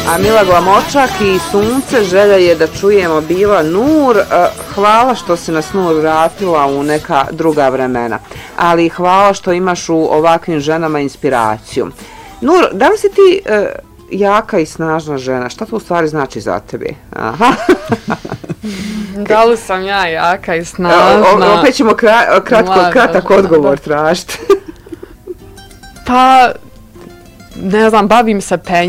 A Mila Glamočak i Sunce, želja je da čujemo bila Nur. Hvala što si nas Nur vratila u neka druga vremena, ali hvala što imaš u ovakvim ženama inspiraciju. Nur, da li si ti jaka i snažna žena? Šta to u stvari znači za tebi? Da li sam ja jaka i snažna? Opet ćemo kratak odgovor tražiti. Pa, ne znam, bavim se penjem.